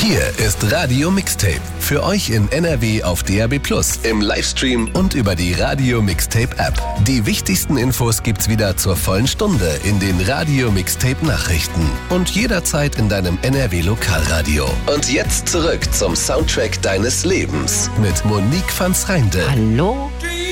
Hier ist Radio Mixtape. Für euch in NRW auf DAB+, im Livestream und über die Radio Mixtape App. Die wichtigsten Infos gibt's wieder zur vollen Stunde in den Radio Mixtape Nachrichten und jederzeit in deinem NRW Lokalradio. Und jetzt zurück zum Soundtrack deines Lebens mit Monique van 's Reinde. Hallo?